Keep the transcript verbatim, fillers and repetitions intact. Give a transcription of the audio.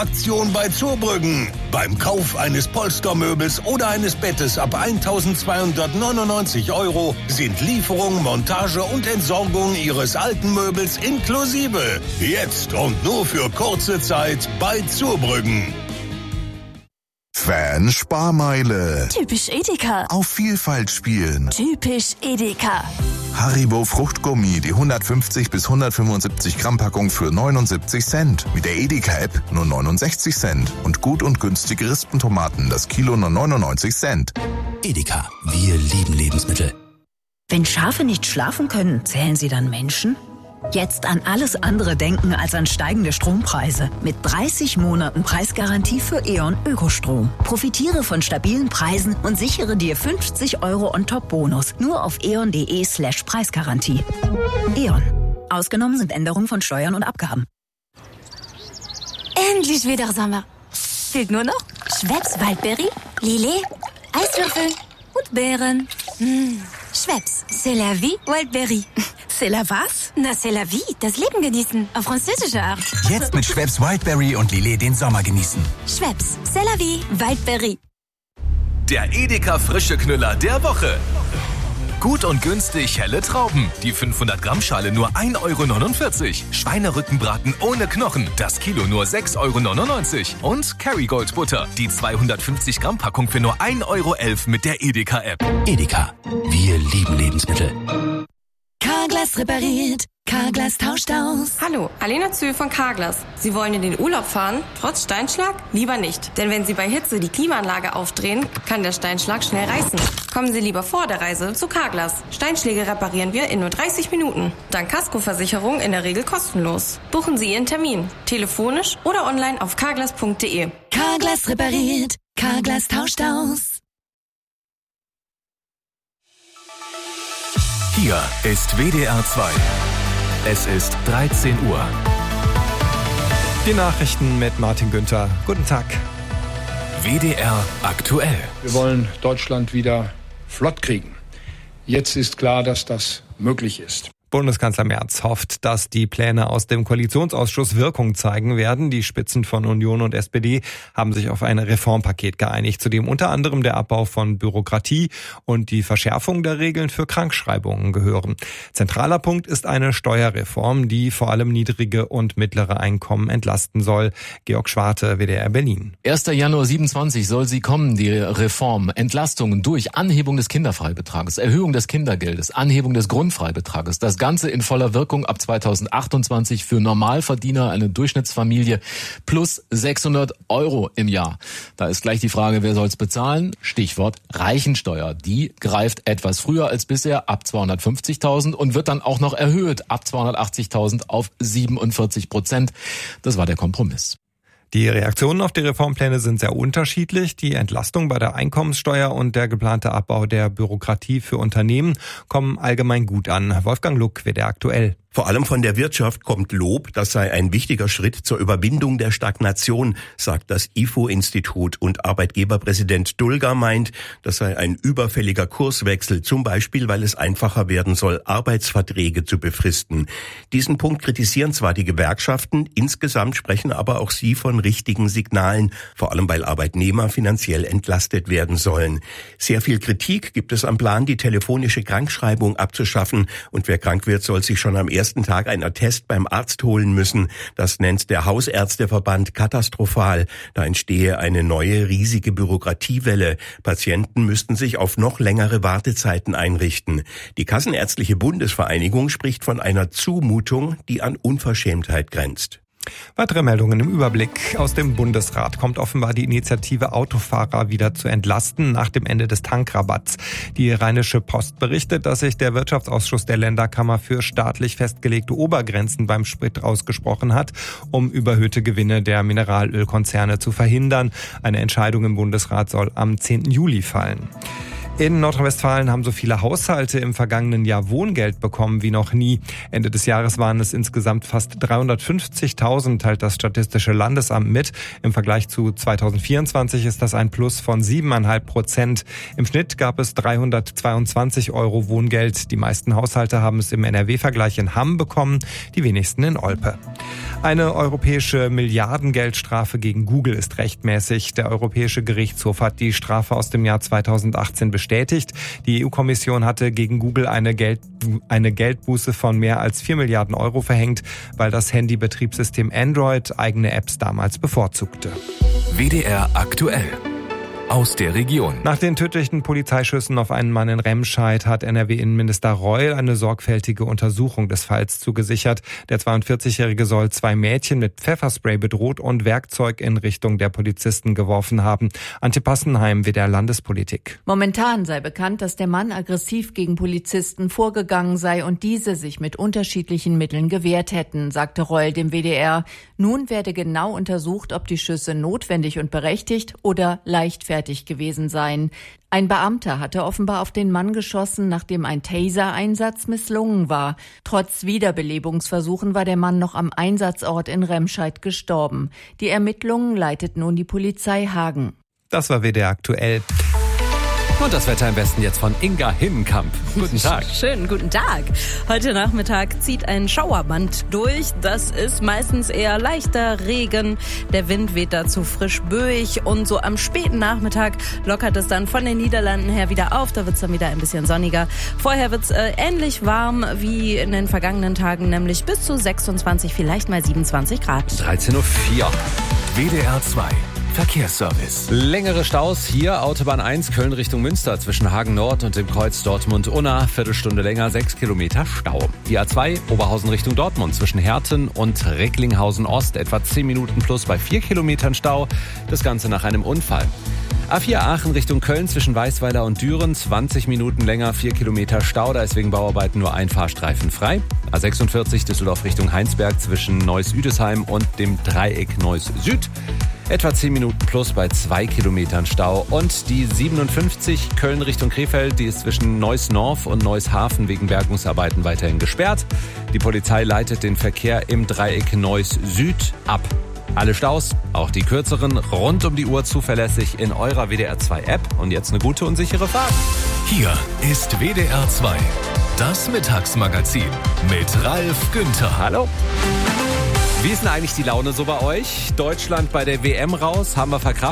Aktion bei Zurbrüggen. Beim Kauf eines Polstermöbels oder eines Bettes ab eintausendzweihundertneunundneunzig Euro sind Lieferung, Montage und Entsorgung Ihres alten Möbels inklusive. Jetzt und nur für kurze Zeit bei Zurbrüggen. Fan-Sparmeile. Typisch Edeka. Auf Vielfalt spielen. Typisch Edeka. Haribo Fruchtgummi, die hundertfünfzig bis hundertfünfundsiebzig Gramm Packung für neunundsiebzig Cent. Mit der Edeka-App nur neunundsechzig Cent. Und gut und günstige Rispentomaten, das Kilo nur neunundneunzig Cent. Edeka, wir lieben Lebensmittel. Wenn Schafe nicht schlafen können, zählen sie dann Menschen? Jetzt an alles andere denken als an steigende Strompreise. Mit dreißig Monaten Preisgarantie für E.ON Ökostrom. Profitiere von stabilen Preisen und sichere dir fünfzig Euro On-Top-Bonus. Nur auf eon.de slash Preisgarantie. E.ON. Ausgenommen sind Änderungen von Steuern und Abgaben. Endlich wieder Sommer. Fehlt nur noch Schweppes Waldberry, Lillet, Eiswürfel und Beeren. Mmh. Schweppes, c'est la vie, Wildberry. C'est la was? Na, c'est la vie, das Leben genießen, auf französische Art. Jetzt mit Schweppes Wildberry und Lillet den Sommer genießen. Schweppes, c'est la vie, Wildberry. Der Edeka frische Knüller der Woche. Gut und günstig helle Trauben. Die fünfhundert Gramm Schale nur ein Euro neunundvierzig. Schweinerückenbraten ohne Knochen. Das Kilo nur sechs Euro neunundneunzig. Und Kerrygold Butter. Die zweihundertfünfzig Gramm Packung für nur ein Euro elf mit der Edeka-App. Edeka, wir lieben Lebensmittel. Carglass repariert, Carglass tauscht aus. Hallo, Alena Zühl von Carglass. Sie wollen in den Urlaub fahren, trotz Steinschlag? Lieber nicht. Denn wenn Sie bei Hitze die Klimaanlage aufdrehen, kann der Steinschlag schnell reißen. Kommen Sie lieber vor der Reise zu Carglass. Steinschläge reparieren wir in nur dreißig Minuten. Dank Kaskoversicherung in der Regel kostenlos. Buchen Sie Ihren Termin. Telefonisch oder online auf carglass punkt de. Carglass repariert, Carglass tauscht aus. Hier ist W D R zwei. Es ist dreizehn Uhr. Die Nachrichten mit Martin Günther. Guten Tag. W D R aktuell. Wir wollen Deutschland wieder flott kriegen. Jetzt ist klar, dass das möglich ist. Bundeskanzler Merz hofft, dass die Pläne aus dem Koalitionsausschuss Wirkung zeigen werden. Die Spitzen von Union und S P D haben sich auf ein Reformpaket geeinigt, zu dem unter anderem der Abbau von Bürokratie und die Verschärfung der Regeln für Krankschreibungen gehören. Zentraler Punkt ist eine Steuerreform, die vor allem niedrige und mittlere Einkommen entlasten soll. Georg Schwarte, W D R Berlin. erster Januar siebenundzwanzig soll sie kommen, die Reform. Entlastungen durch Anhebung des Kinderfreibetrages, Erhöhung des Kindergeldes, Anhebung des Grundfreibetrages. Das Ganze in voller Wirkung ab zweitausendachtundzwanzig für Normalverdiener, eine Durchschnittsfamilie, plus sechshundert Euro im Jahr. Da ist gleich die Frage, wer soll's bezahlen? Stichwort Reichensteuer. Die greift etwas früher als bisher, ab zweihundertfünfzigtausend und wird dann auch noch erhöht, ab zweihundertachtzigtausend auf siebenundvierzig Prozent. Das war der Kompromiss. Die Reaktionen auf die Reformpläne sind sehr unterschiedlich. Die Entlastung bei der Einkommenssteuer und der geplante Abbau der Bürokratie für Unternehmen kommen allgemein gut an. Wolfgang Luck, W D R aktuell. Vor allem von der Wirtschaft kommt Lob, das sei ein wichtiger Schritt zur Überwindung der Stagnation, sagt das I F O-Institut. Und Arbeitgeberpräsident Dulger meint, das sei ein überfälliger Kurswechsel, zum Beispiel, weil es einfacher werden soll, Arbeitsverträge zu befristen. Diesen Punkt kritisieren zwar die Gewerkschaften, insgesamt sprechen aber auch sie von richtigen Signalen, vor allem weil Arbeitnehmer finanziell entlastet werden sollen. Sehr viel Kritik gibt es am Plan, die telefonische Krankschreibung abzuschaffen, und wer krank wird, soll sich schon am ersten Tag einen Attest beim Arzt holen müssen. Das nennt der Hausärzteverband katastrophal. Da entstehe eine neue riesige Bürokratiewelle. Patienten müssten sich auf noch längere Wartezeiten einrichten. Die Kassenärztliche Bundesvereinigung spricht von einer Zumutung, die an Unverschämtheit grenzt. Weitere Meldungen im Überblick. Aus dem Bundesrat kommt offenbar die Initiative, Autofahrer wieder zu entlasten nach dem Ende des Tankrabatts. Die Rheinische Post berichtet, dass sich der Wirtschaftsausschuss der Länderkammer für staatlich festgelegte Obergrenzen beim Sprit ausgesprochen hat, um überhöhte Gewinne der Mineralölkonzerne zu verhindern. Eine Entscheidung im Bundesrat soll am zehnten Juli fallen. In Nordrhein-Westfalen haben so viele Haushalte im vergangenen Jahr Wohngeld bekommen wie noch nie. Ende des Jahres waren es insgesamt fast dreihundertfünfzigtausend, teilt das Statistische Landesamt mit. Im Vergleich zu zweitausendvierundzwanzig ist das ein Plus von sieben Komma fünf Prozent. Im Schnitt gab es dreihundertzweiundzwanzig Euro Wohngeld. Die meisten Haushalte haben es im N R W-Vergleich in Hamm bekommen, die wenigsten in Olpe. Eine europäische Milliardengeldstrafe gegen Google ist rechtmäßig. Der Europäische Gerichtshof hat die Strafe aus dem Jahr zweitausendachtzehn bestätigt. Die E U-Kommission hatte gegen Google eine, Geld, eine Geldbuße von mehr als vier Milliarden Euro verhängt, weil das Handybetriebssystem Android eigene Apps damals bevorzugte. W D R aktuell. Aus der Region. Nach den tödlichen Polizeischüssen auf einen Mann in Remscheid hat N R W-Innenminister Reul eine sorgfältige Untersuchung des Falls zugesichert. Der zweiundvierzigjährige soll zwei Mädchen mit Pfefferspray bedroht und Werkzeug in Richtung der Polizisten geworfen haben. Antje Passenheim, W D R Landespolitik. Momentan sei bekannt, dass der Mann aggressiv gegen Polizisten vorgegangen sei und diese sich mit unterschiedlichen Mitteln gewehrt hätten, sagte Reul dem W D R. Nun werde genau untersucht, ob die Schüsse notwendig und berechtigt oder leichtfertig gewesen seien. Ein Beamter hatte offenbar auf den Mann geschossen, nachdem ein Taser-Einsatz misslungen war. Trotz Wiederbelebungsversuchen war der Mann noch am Einsatzort in Remscheid gestorben. Die Ermittlungen leitet nun die Polizei Hagen. Das war W D R aktuell. Und das Wetter im Westen jetzt von Inga Hinnenkamp. Guten Tag. Schönen guten Tag. Heute Nachmittag zieht ein Schauerband durch. Das ist meistens eher leichter Regen. Der Wind weht dazu frisch böig und so am späten Nachmittag lockert es dann von den Niederlanden her wieder auf. Da wird es dann wieder ein bisschen sonniger. Vorher wird es äh, ähnlich warm wie in den vergangenen Tagen, nämlich bis zu sechsundzwanzig, vielleicht mal siebenundzwanzig Grad. dreizehn Uhr vier. W D R zwei. Verkehrsservice. Längere Staus hier, Autobahn eins, Köln Richtung Münster zwischen Hagen Nord und dem Kreuz Dortmund-Unna. Viertelstunde länger, sechs Kilometer Stau. Die A zwei, Oberhausen Richtung Dortmund zwischen Herten und Recklinghausen Ost. Etwa zehn Minuten plus bei vier Kilometern Stau. Das Ganze nach einem Unfall. A vier Aachen Richtung Köln zwischen Weißweiler und Düren, zwanzig Minuten länger, vier Kilometer Stau, da ist wegen Bauarbeiten nur ein Fahrstreifen frei. A sechsundvierzig Düsseldorf Richtung Heinsberg zwischen Neuss-Üdesheim und dem Dreieck Neuss-Süd. Etwa zehn Minuten plus bei zwei Kilometern Stau. Und die siebenundfünfzig Köln Richtung Krefeld, die ist zwischen Neuss-Norf und Neuss-Hafen wegen Bergungsarbeiten weiterhin gesperrt. Die Polizei leitet den Verkehr im Dreieck Neuss-Süd ab. Alle Staus, auch die kürzeren, rund um die Uhr zuverlässig in eurer W D R zwei App. Und jetzt eine gute und sichere Fahrt. Hier ist W D R zwei, das Mittagsmagazin mit Ralf Günther. Hallo. Wie ist denn eigentlich die Laune so bei euch? Deutschland bei der W M raus, haben wir verkraftet.